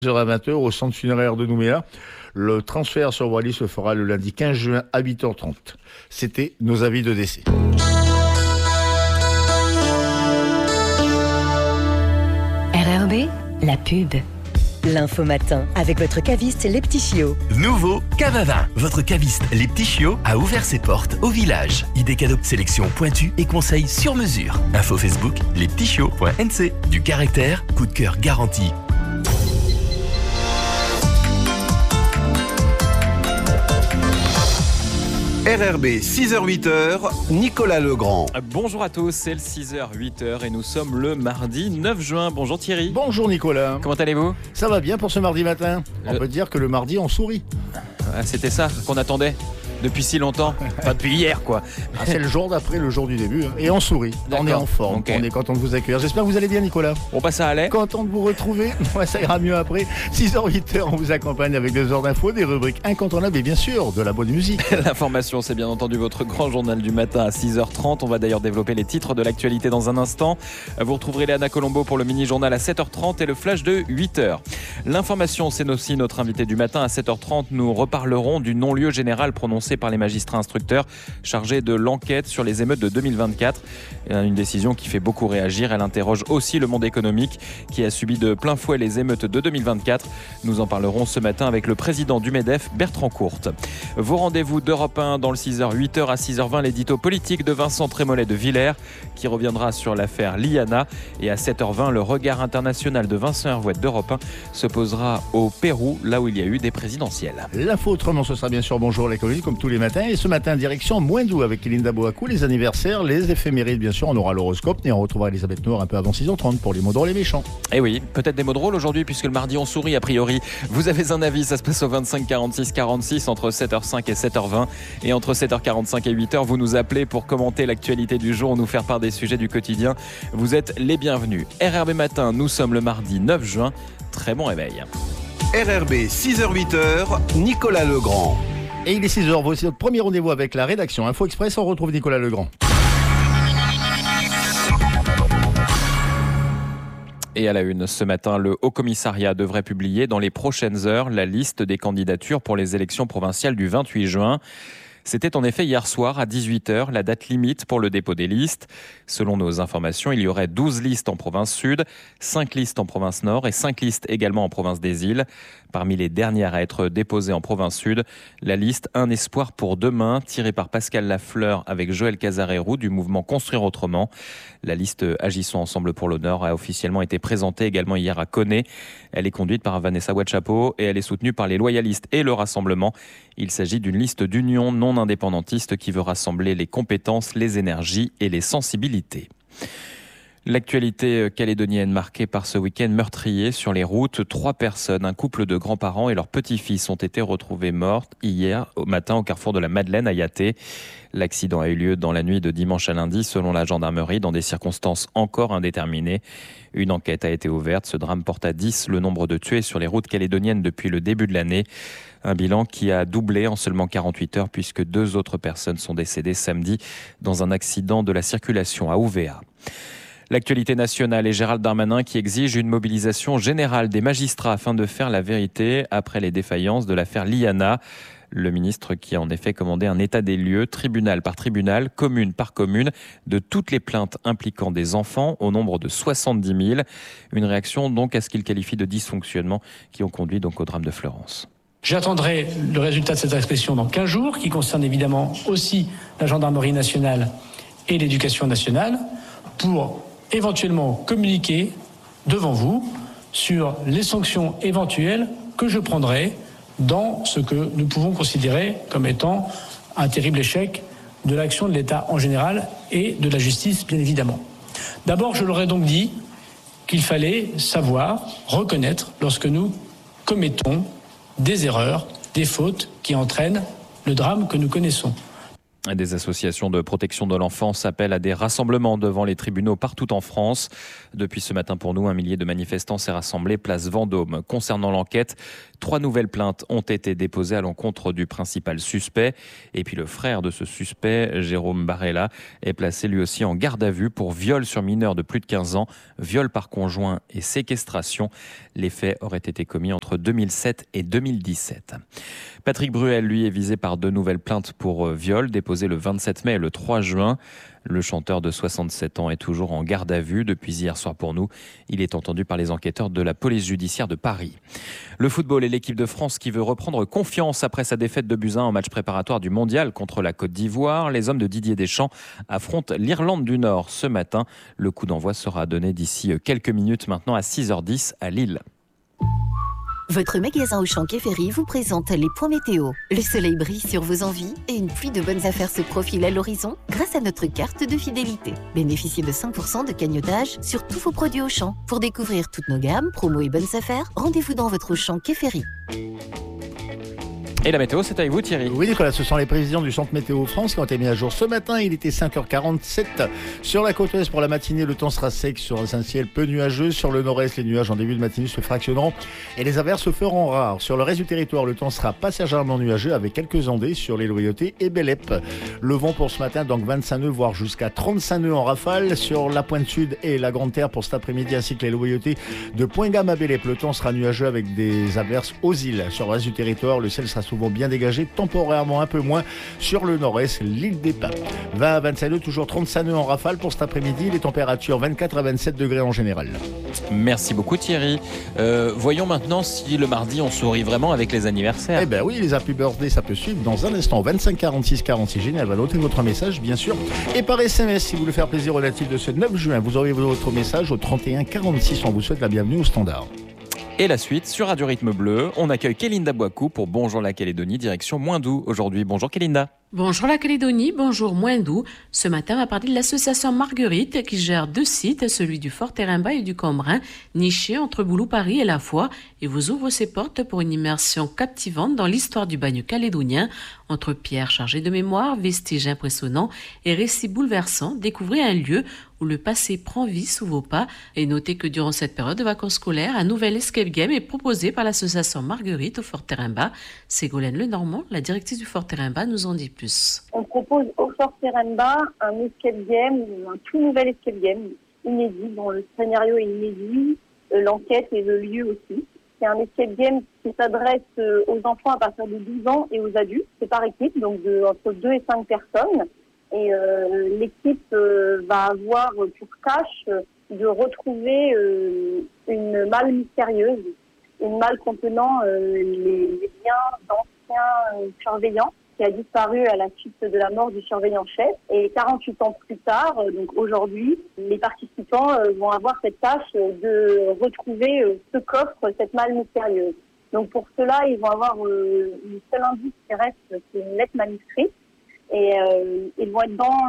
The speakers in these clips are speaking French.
À 20h au centre funéraire de Nouméa. Le transfert sur Wallis se fera le lundi 15 juin à 8h30. C'était nos avis de décès. RRB, la pub. L'info matin avec votre caviste Les Petits Chiots. Nouveau Cave à vin. Votre caviste Les Petits Chiots a ouvert ses portes au village. Idées cadeaux, sélection pointue et conseils sur mesure. Info Facebook, lespetitschiots.nc. Du caractère, coup de cœur garanti. RRB 6h-8h, Nicolas Legrand. Bonjour à tous, c'est le 6h-8h et nous sommes le mardi 9 juin. Bonjour Thierry. Bonjour Nicolas. Comment allez-vous ? Ça va bien pour ce mardi matin. On peut dire que le mardi on sourit. C'était ça qu'on attendait depuis si longtemps. Pas depuis hier quoi. C'est le jour d'après, le jour du début. Et on sourit, on est en forme, Okay. On est content de vous accueillir. J'espère que vous allez bien Nicolas. Bon bah ça allait. Content de vous retrouver, ouais, ça ira mieux après. 6h-8h, on vous accompagne avec 2 heures d'infos, des rubriques incontournables et bien sûr de la bonne musique. L'information, c'est bien entendu votre grand journal du matin à 6h30. On va d'ailleurs développer les titres de l'actualité dans un instant. Vous retrouverez Léana Colombo pour le mini-journal à 7h30 et le flash de 8h. L'information, c'est aussi notre invité du matin à 7h30. Nous reparlerons du non-lieu général prononcé par les magistrats instructeurs chargés de l'enquête sur les émeutes de 2024. Une décision qui fait beaucoup réagir. Elle interroge aussi le monde économique qui a subi de plein fouet les émeutes de 2024. Nous en parlerons ce matin avec le président du MEDEF, Bertrand Courte. Vos rendez-vous d'Europe 1 dans le 6h, 8h à 6h20, l'édito politique de Vincent Trémollet de Villers qui reviendra sur l'affaire Liana. Et à 7h20, le regard international de Vincent Hervouet d'Europe 1 se posera au Pérou, là où il y a eu des présidentielles. L'info autrement, ce sera bien sûr Bonjour l'écologie comme tous les matins. Et ce matin, direction Moindou avec Linda Boakou, les anniversaires, les éphémérides, bien sûr. On aura l'horoscope et on retrouvera Elisabeth Noir un peu avant 6h30 pour les mots drôles et méchants. Et oui, peut-être des mots drôles aujourd'hui puisque le mardi on sourit a priori. Vous avez un avis, ça se passe au 25 46 46 entre 7h05 et 7h20. Et entre 7h45 et 8h, vous nous appelez pour commenter l'actualité du jour, nous faire part des sujets du quotidien. Vous êtes les bienvenus. RRB Matin, nous sommes le mardi 9 juin. Très bon réveil. RRB 6h-8h, Nicolas Legrand. Et il est 6h, voici notre premier rendez-vous avec la rédaction Info Express. On retrouve Nicolas Legrand. Et à la une, ce matin, le Haut-Commissariat devrait publier dans les prochaines heures la liste des candidatures pour les élections provinciales du 28 juin. C'était en effet hier soir à 18h, la date limite pour le dépôt des listes. Selon nos informations, il y aurait 12 listes en province sud, 5 listes en province nord et 5 listes également en province des îles. Parmi les dernières à être déposées en province sud, la liste Un espoir pour demain, tirée par Pascal Lafleur avec Joël Casarero du mouvement Construire autrement. La liste Agissons ensemble pour l'honneur a officiellement été présentée également hier à Koné. Elle est conduite par Vanessa Ouachapo et elle est soutenue par les loyalistes et le Rassemblement. Il s'agit d'une liste d'union non indépendantiste qui veut rassembler les compétences, les énergies et les sensibilités. L'actualité calédonienne marquée par ce week-end meurtrier sur les routes. 3 personnes, un couple de grands-parents et leur petit-fils ont été retrouvés morts hier au matin au carrefour de la Madeleine à Yaté. L'accident a eu lieu dans la nuit de dimanche à lundi selon la gendarmerie dans des circonstances encore indéterminées. Une enquête a été ouverte. Ce drame porte à 10 le nombre de tués sur les routes calédoniennes depuis le début de l'année. Un bilan qui a doublé en seulement 48 heures puisque 2 autres personnes sont décédées samedi dans un accident de la circulation à Ouvéa. L'actualité nationale et Gérald Darmanin qui exige une mobilisation générale des magistrats afin de faire la vérité après les défaillances de l'affaire Liana. Le ministre qui a en effet commandé un état des lieux, tribunal par tribunal, commune par commune, de toutes les plaintes impliquant des enfants au nombre de 70 000. Une réaction donc à ce qu'il qualifie de dysfonctionnement qui ont conduit donc au drame de Fleurance. J'attendrai le résultat de cette inspection dans 15 jours, qui concerne évidemment aussi la gendarmerie nationale et l'éducation nationale, pour éventuellement communiquer devant vous sur les sanctions éventuelles que je prendrai dans ce que nous pouvons considérer comme étant un terrible échec de l'action de l'État en général et de la justice, bien évidemment. D'abord, je leur ai donc dit qu'il fallait savoir, reconnaître lorsque nous commettons des erreurs, des fautes qui entraînent le drame que nous connaissons. Des associations de protection de l'enfance appellent à des rassemblements devant les tribunaux partout en France. Depuis ce matin pour nous, un millier de manifestants s'est rassemblé place Vendôme. Concernant l'enquête, 3 nouvelles plaintes ont été déposées à l'encontre du principal suspect. Et puis le frère de ce suspect, Jérôme Barella, est placé lui aussi en garde à vue pour viol sur mineur de plus de 15 ans, viol par conjoint et séquestration. Les faits auraient été commis entre 2007 et 2017. Patrick Bruel, lui, est visé par 2 nouvelles plaintes pour viol déposées le 27 mai et le 3 juin. Le chanteur de 67 ans est toujours en garde à vue depuis hier soir pour nous. Il est entendu par les enquêteurs de la police judiciaire de Paris. Le football et l'équipe de France qui veut reprendre confiance après sa défaite de buts 1 en match préparatoire du mondial contre la Côte d'Ivoire. Les hommes de Didier Deschamps affrontent l'Irlande du Nord ce matin. Le coup d'envoi sera donné d'ici quelques minutes maintenant à 6h10 à Lille. Votre magasin Auchan Quai Ferry vous présente les points météo. Le soleil brille sur vos envies et une pluie de bonnes affaires se profile à l'horizon grâce à notre carte de fidélité. Bénéficiez de 5% de cagnotage sur tous vos produits Auchan. Pour découvrir toutes nos gammes, promos et bonnes affaires, rendez-vous dans votre Auchan Quai Ferry. Et la météo, c'est avec vous Thierry. Oui Nicolas, ce sont les prévisions du Centre Météo France qui ont été mis à jour ce matin. Il était 5h47. Sur la côte ouest pour la matinée, le temps sera sec sur un ciel peu nuageux. Sur le nord-est, les nuages en début de matinée se fractionneront et les averses se feront rares. Sur le reste du territoire, le temps sera passagèrement nuageux avec quelques ondées sur les Loyautés et Bélep. Le vent pour ce matin, donc 25 nœuds, voire jusqu'à 35 nœuds en rafale. Sur la pointe sud et la Grande Terre pour cet après-midi ainsi que les Loyautés de Point-Gamme à Bélep. Le temps sera nuageux avec des averses aux îles. Sur le reste du territoire, le ciel sera souvent bien dégagé, temporairement un peu moins sur le nord-est, l'île des Pins. 20 à 25 nœuds, toujours 35 nœuds en rafale pour cet après-midi, les températures 24 à 27 degrés en général. Merci beaucoup Thierry. Voyons maintenant si le mardi on sourit vraiment avec les anniversaires. Eh ben oui, les Happy Birthday, ça peut suivre dans un instant. 25 46 46, génial, va noter votre message bien sûr. Et par SMS, si vous voulez faire plaisir aux natifs de ce 9 juin, vous aurez votre message au 31 46. On vous souhaite la bienvenue au standard. Et la suite, sur Radio Rythme Bleu, on accueille Kélinda Boakou pour Bonjour la Calédonie, direction Moindou aujourd'hui. Bonjour Kélinda. Bonjour la Calédonie, bonjour Moindou. Ce matin, on va parler de l'association Marguerite qui gère 2 sites, celui du Fort Teremba et du Combrin, nichés entre Boulou-Paris et La Foix, et vous ouvre ses portes pour une immersion captivante dans l'histoire du bagne calédonien. Entre pierres chargées de mémoire, vestiges impressionnants et récits bouleversants, découvrez un lieu où le passé prend vie sous vos pas. Et notez que durant cette période de vacances scolaires, un nouvel escape game est proposé par l'association Marguerite au Fort Teremba. Ségolène Lenormand, la directrice du Fort Teremba, nous en dit plus. On propose au Fort Teremba un escape game, un tout nouvel escape game, inédit, dont le scénario est inédit, l'enquête et le lieu aussi. C'est un escape game qui s'adresse aux enfants à partir de 12 ans et aux adultes. C'est par équipe, donc entre 2 et 5 personnes. Et l'équipe va avoir pour tâche de retrouver une malle mystérieuse, une malle contenant les biens d'anciens surveillants qui a disparu à la suite de la mort du surveillant-chef. Et 48 ans plus tard, donc aujourd'hui, les participants vont avoir cette tâche de retrouver ce coffre, cette malle mystérieuse. Donc pour cela, ils vont avoir le seul indice qui reste, c'est une lettre manuscrite. Et ils vont être dans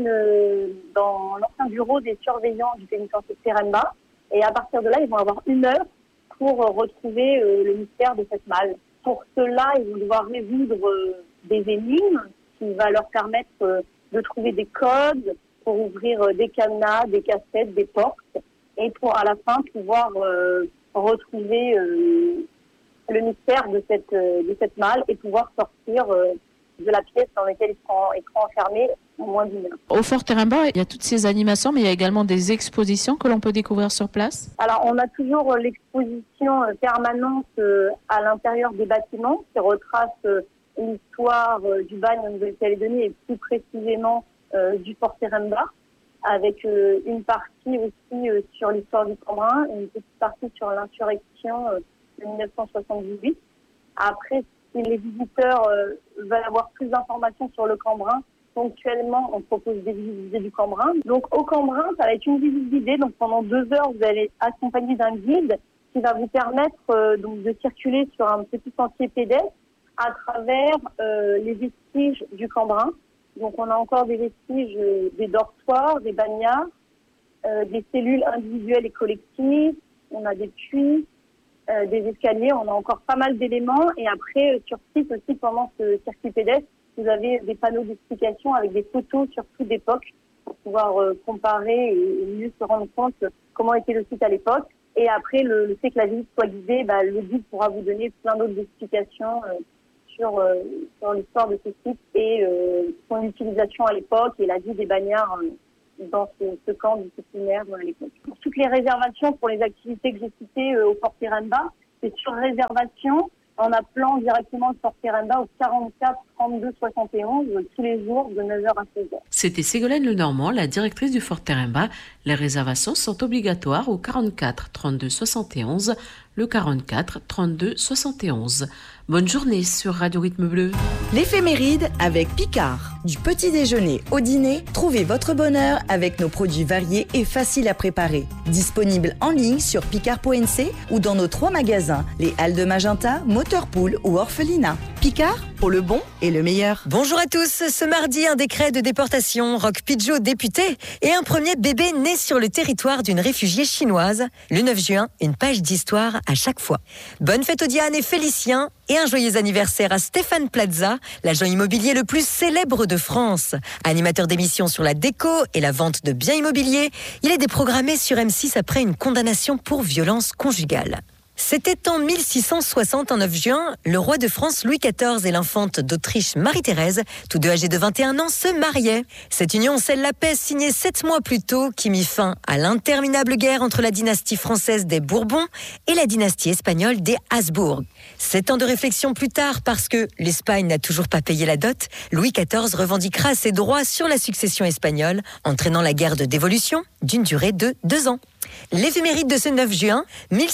l'ancien bureau des surveillants du pénitencier Teremba. Et à partir de là, ils vont avoir 1 heure pour retrouver le mystère de cette malle. Pour cela, ils vont devoir résoudre des énigmes qui va leur permettre de trouver des codes pour ouvrir des cadenas, des cassettes, des portes, et pour à la fin pouvoir retrouver le mystère de cette malle et pouvoir sortir de la pièce dans laquelle ils seront enfermés en moins d'1 heure. Au Fort Teremba, il y a toutes ces animations, mais il y a également des expositions que l'on peut découvrir sur place. Alors, on a toujours l'exposition permanente à l'intérieur des bâtiments qui retrace l'histoire du bagne en Nouvelle-Calédonie et plus précisément du Fort Teremba, avec une partie aussi sur l'histoire du Combrin, une petite partie sur l'insurrection de 1978. Après, si les visiteurs veulent avoir plus d'informations sur le Combrin, ponctuellement, on propose des visites du Combrin. Donc, au Combrin, ça va être une visite guidée. Donc, pendant 2 heures, vous allez être accompagné d'un guide qui va vous permettre donc de circuler sur un petit sentier pédestre à travers les vestiges du Combrin. Donc, on a encore des vestiges des dortoirs, des bagnards, des cellules individuelles et collectives. On a des puits, des escaliers. On a encore pas mal d'éléments. Et après, sur site aussi, pendant ce circuit pédestre, vous avez des panneaux d'explication avec des photos surtout d'époque pour pouvoir comparer et mieux se rendre compte comment était le site à l'époque. Et après, le fait que la visite soit guidée, le guide pourra vous donner plein d'autres explications sur l'histoire de ce site et son utilisation à l'époque et la vie des bagnards dans ce camp disciplinaire à l'époque. Pour toutes les réservations pour les activités que j'ai citées au Fort Teremba, c'est sur réservation en appelant directement le Fort Teremba au 44 32 71 tous les jours de 9h à 16h. C'était Ségolène Lenormand, la directrice du Fort Teremba. Les réservations sont obligatoires au 44 32 71, le 44 32 71. Bonne journée sur Radio Rythme Bleu. L'éphéméride avec Picard. Du petit déjeuner au dîner, trouvez votre bonheur avec nos produits variés et faciles à préparer. Disponibles en ligne sur picard.nc ou dans nos 3 magasins, les Halles de Magenta, Motorpool ou Orphelinat. Picard, pour le bon et le meilleur. Bonjour à tous. Ce mardi, un décret de déportation. Roch Pidgeot, député, et un premier bébé né sur le territoire d'une réfugiée chinoise. Le 9 juin, une page d'histoire à chaque fois. Bonne fête aux Diane et Félicien. Et un joyeux anniversaire à Stéphane Plaza, l'agent immobilier le plus célèbre de France. Animateur d'émissions sur la déco et la vente de biens immobiliers, il est déprogrammé sur M6 après une condamnation pour violence conjugale. C'était en 1660, en 9 juin, le roi de France Louis XIV et l'infante d'Autriche Marie-Thérèse, tous deux âgés de 21 ans, se mariaient. Cette union scelle la paix signée 7 mois plus tôt, qui mit fin à l'interminable guerre entre la dynastie française des Bourbons et la dynastie espagnole des Habsbourg. 7 ans de réflexion plus tard, parce que l'Espagne n'a toujours pas payé la dot, Louis XIV revendiquera ses droits sur la succession espagnole, entraînant la guerre de dévolution d'une durée de 2 ans. L'éphéméride de ce 9 juin,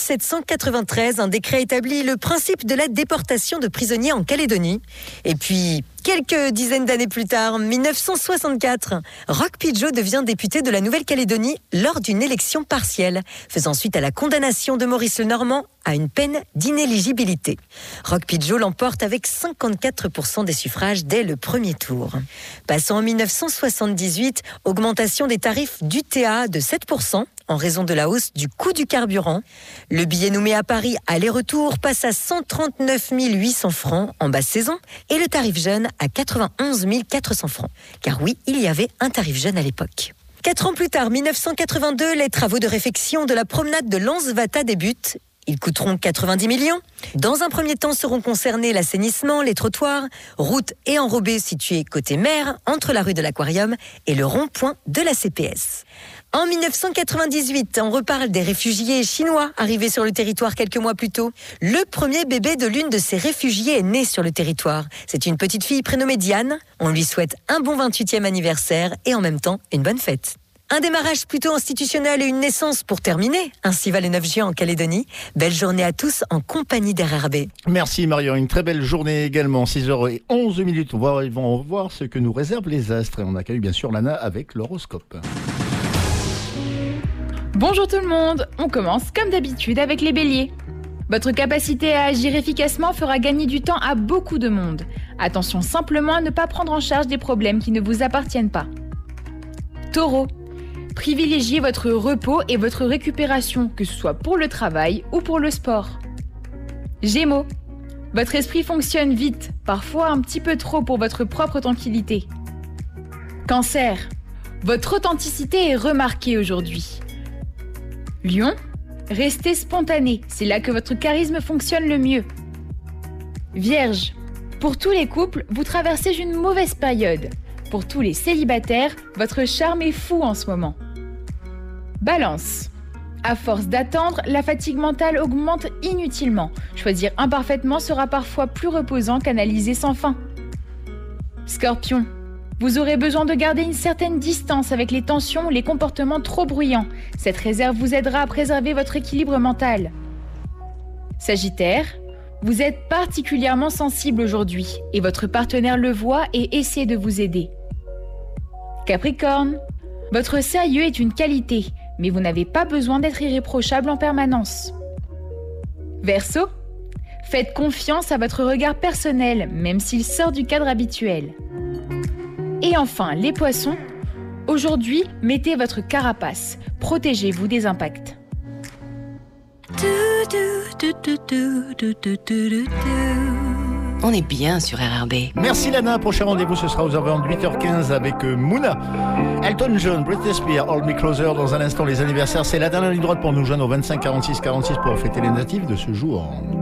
1793, un décret établit le principe de la déportation de prisonniers en Calédonie. Et puis, quelques dizaines d'années plus tard, 1964, Roch Pidgeot devient député de la Nouvelle-Calédonie lors d'une élection partielle, faisant suite à la condamnation de Maurice Lenormand à une peine d'inéligibilité. Roch Pidgeot l'emporte avec 54% des suffrages dès le premier tour. Passons en 1978, augmentation des tarifs d'UTA de 7%. En raison de la hausse du coût du carburant. Le billet Nouméa à Paris aller-retour passe à 139 800 francs en basse saison et le tarif jeune à 91 400 francs. Car oui, il y avait un tarif jeune à l'époque. 4 ans plus tard, 1982, les travaux de réfection de la promenade de Lansvata débutent. Ils coûteront 90 millions. Dans un premier temps seront concernés l'assainissement, les trottoirs, routes et enrobés situés côté mer, entre la rue de l'Aquarium et le rond-point de la CPS. En 1998, on reparle des réfugiés chinois arrivés sur le territoire quelques mois plus tôt. Le premier bébé de l'une de ces réfugiés est né sur le territoire. C'est une petite fille prénommée Diane. On lui souhaite un bon 28e anniversaire et en même temps une bonne fête. Un démarrage plutôt institutionnel et une naissance pour terminer. Ainsi va le 9 juin en Calédonie. Belle journée à tous en compagnie d'RRB. Merci Marion, une très belle journée également. 6h11. On va voir ce que nous réservent les astres. Et on accueille bien sûr Lana avec l'horoscope. Bonjour tout le monde, on commence comme d'habitude avec les béliers. Votre capacité à agir efficacement fera gagner du temps à beaucoup de monde. Attention simplement à ne pas prendre en charge des problèmes qui ne vous appartiennent pas. Taureau, privilégiez votre repos et votre récupération, que ce soit pour le travail ou pour le sport. Gémeaux, votre esprit fonctionne vite, parfois un petit peu trop pour votre propre tranquillité. Cancer, votre authenticité est remarquée aujourd'hui. Lion, restez spontané, c'est là que votre charisme fonctionne le mieux. Vierge, pour tous les couples, vous traversez une mauvaise période. Pour tous les célibataires, votre charme est fou en ce moment. Balance, à force d'attendre, la fatigue mentale augmente inutilement. Choisir imparfaitement sera parfois plus reposant qu'analyser sans fin. Scorpion, vous aurez besoin de garder une certaine distance avec les tensions ou les comportements trop bruyants. Cette réserve vous aidera à préserver votre équilibre mental. Sagittaire, vous êtes particulièrement sensible aujourd'hui et votre partenaire le voit et essaie de vous aider. Capricorne, votre sérieux est une qualité, mais vous n'avez pas besoin d'être irréprochable en permanence. Verseau, faites confiance à votre regard personnel, même s'il sort du cadre habituel. Et enfin, les poissons, aujourd'hui, mettez votre carapace. Protégez-vous des impacts. On est bien sur RRB. Merci Lana, prochain rendez-vous ce sera aux alentours de 8h15 avec Mouna. Elton John, Britney Spears, Hold Me Closer. Dans un instant les anniversaires, c'est la dernière ligne droite pour nous joindre au 25 46 46 pour fêter les natifs de ce jour.